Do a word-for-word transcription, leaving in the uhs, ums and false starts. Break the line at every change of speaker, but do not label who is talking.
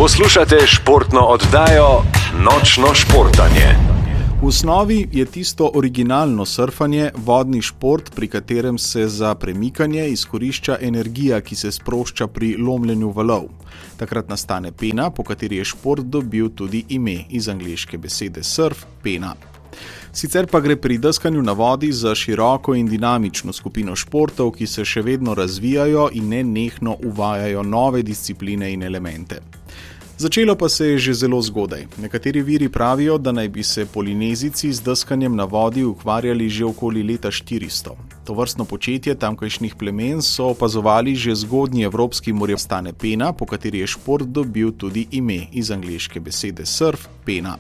Poslušate športno oddajo Nočno športanje.
V osnovi je tisto originalno surfanje vodni šport, pri katerem se za premikanje izkorišča energija, ki se sprošča pri lomljenju valov. Takrat nastane pena, po kateri je šport dobil tudi ime iz angleške besede surf, pena. Sicer pa gre pri deskanju na vodi za široko in dinamično skupino športov, ki se še vedno razvijajo in nenehno uvajajo nove discipline in elemente. Začelo pa se je že zelo zgodaj. Nekateri viri pravijo, da naj bi se Polinezici z deskanjem na vodi ukvarjali že okoli leta štiristo. Tovrstno početje tamkajšnjih plemen so opazovali že zgodnji evropski morje stane pena, po kateri je šport dobil tudi ime iz angleške besede surf, pena.